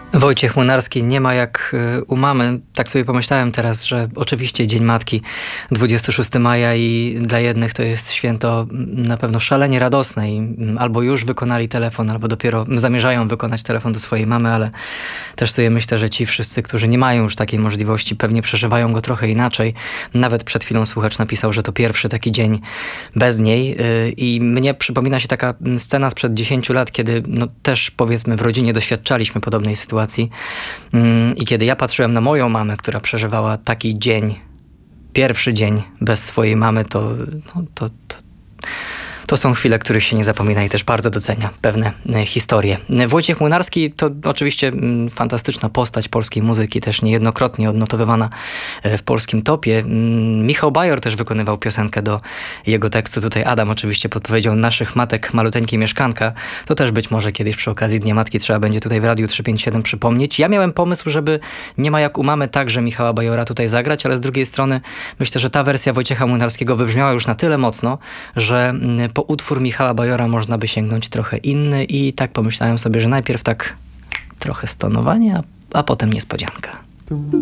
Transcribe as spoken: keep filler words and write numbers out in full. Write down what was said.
Wojciech Młynarski, nie ma jak u mamy. Tak sobie pomyślałem teraz, że oczywiście Dzień Matki, dwudziestego szóstego maja, i dla jednych to jest święto na pewno szalenie radosne i albo już wykonali telefon, albo dopiero zamierzają wykonać telefon do swojej mamy, ale też sobie myślę, że ci wszyscy, którzy nie mają już takiej możliwości, pewnie przeżywają go trochę inaczej. Nawet przed chwilą słuchacz napisał, że to pierwszy taki dzień bez niej i mnie przypomina się taka scena sprzed dziesięciu lat, kiedy no, też powiedzmy w rodzinie doświadczaliśmy podobnej sytuacji. I kiedy ja patrzyłem na moją mamę, która przeżywała taki dzień, pierwszy dzień bez swojej mamy, to, no, to, to, to są chwile, których się nie zapomina i też bardzo docenia pewne historie. Wojciech Młynarski to oczywiście fantastyczna postać polskiej muzyki, też niejednokrotnie odnotowywana w polskim topie. Michał Bajor też wykonywał piosenkę do jego tekstu. Tutaj Adam oczywiście podpowiedział Naszych matek maluteńkie mieszkanka. To też być może kiedyś przy okazji Dnia Matki trzeba będzie tutaj w Radiu trzysta pięćdziesiąt siedem przypomnieć. Ja miałem pomysł, żeby Nie ma jak u mamy także Michała Bajora tutaj zagrać, ale z drugiej strony myślę, że ta wersja Wojciecha Młynarskiego wybrzmiała już na tyle mocno, że po utwór Michała Bajora można by sięgnąć trochę inny i tak pomyślałem sobie, że najpierw tak trochę stonowanie, a, a potem niespodzianka.